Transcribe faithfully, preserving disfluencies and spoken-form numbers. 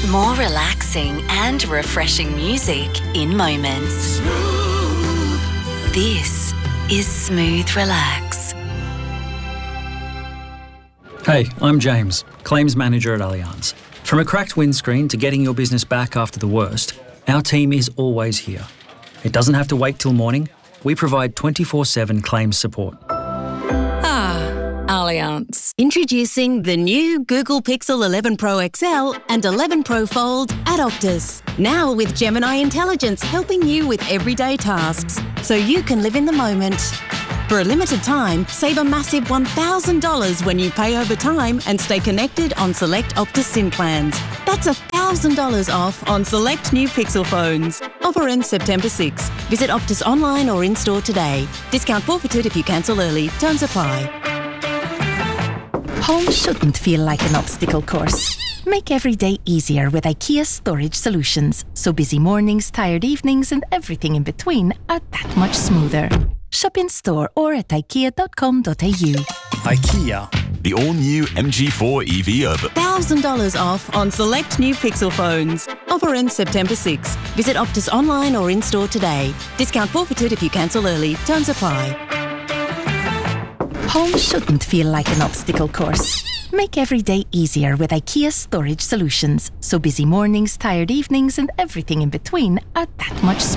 More relaxing and refreshing music in moments. Smooth. This is Smooth Relax. Hey, I'm James, Claims Manager at Allianz. From a cracked windscreen to getting your business back after the worst, our team is always here. It doesn't have to wait till morning. We provide twenty-four seven claims support. Allianz. Introducing the new Google Pixel eleven Pro X L and eleven Pro Fold at Optus. Now with Gemini Intelligence helping you with everyday tasks, so you can live in the moment. For a limited time, save a massive one thousand dollars when you pay over time and stay connected on select Optus SIM plans. That's one thousand dollars off on select new Pixel phones. Offer ends September sixth. Visit Optus online or in-store today. Discount forfeited if you cancel early. Terms apply. Home shouldn't feel like an obstacle course. Make every day easier with IKEA Storage Solutions, so busy mornings, tired evenings and everything in between are that much smoother. Shop in store or at ikea dot com dot a u. IKEA. The all-new M G four E V Urban. one thousand dollars off on select new Pixel phones. Offer ends September sixth. Visit Optus online or in-store today. Discount forfeited if you cancel early. Terms apply. Home shouldn't feel like an obstacle course. Make every day easier with IKEA Storage Solutions, so busy mornings, tired evenings and everything in between are that much smoother.